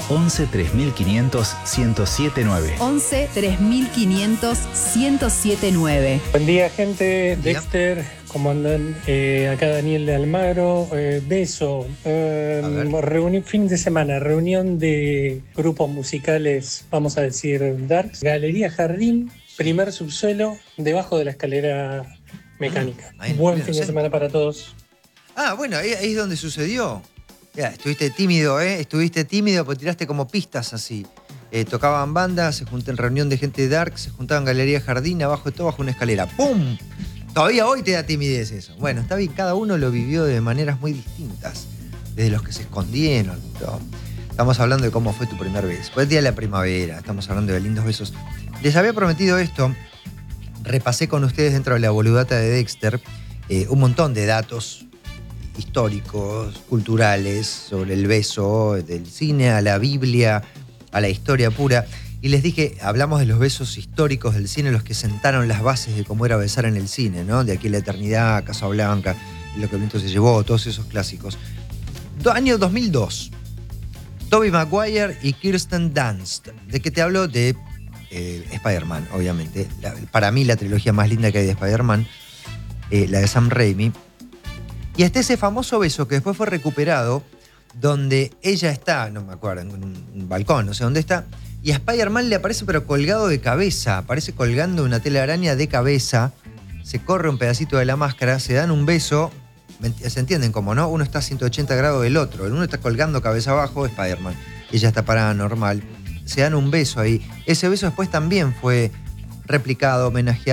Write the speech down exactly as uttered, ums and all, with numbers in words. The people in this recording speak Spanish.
once tres mil quinientos, ciento siete nueve. once tres mil quinientos, ciento siete nueve. Buen día, gente. Dexter, ¿cómo andan? Eh, acá Daniel de Almagro. Eh, beso. Eh, reuni- fin de semana, reunión de grupos musicales, vamos a decir, Darks. Galería Jardín, primer subsuelo, debajo de la escalera mecánica. Ahí, Buen bien, fin de sí. semana para todos. Ah, bueno, ahí, ahí es donde sucedió. Ya, estuviste tímido, ¿eh? Estuviste tímido porque tiraste como pistas así. Eh, tocaban bandas, se juntaban en reunión de gente de Dark, se juntaban en Galería Jardín, abajo de todo, bajo una escalera. ¡Pum! Todavía hoy te da timidez eso. Bueno, está bien, cada uno lo vivió de maneras muy distintas. Desde los que se escondieron. Todo. Estamos hablando de cómo fue tu primer beso. Fue el día de la primavera, estamos hablando de lindos besos. Les había prometido esto. Repasé con ustedes dentro de la boludata de Dexter eh, un montón de datos históricos, culturales, sobre el beso, del cine a la Biblia, a la historia pura. Y les dije, hablamos de los besos históricos del cine, los que sentaron las bases de cómo era besar en el cine, ¿no? De Aquí a la eternidad, Casablanca, Lo que el viento se llevó, todos esos clásicos. Do, año dos mil dos. Tobey Maguire y Kirsten Dunst. ¿De qué te hablo? De eh, Spider-Man, obviamente. La, para mí la trilogía más linda que hay de Spider-Man, eh, la de Sam Raimi. Y está ese famoso beso que después fue recuperado, donde ella está, no me acuerdo, en un, un balcón, no sé dónde está, y a Spider-Man le aparece pero colgado de cabeza, aparece colgando una telaraña de cabeza, se corre un pedacito de la máscara, se dan un beso, se entienden cómo, ¿no? Uno está a ciento ochenta grados del otro, el uno está colgando cabeza abajo, Spider-Man, ella está parada normal, se dan un beso ahí. Ese beso después también fue replicado, homenajeado.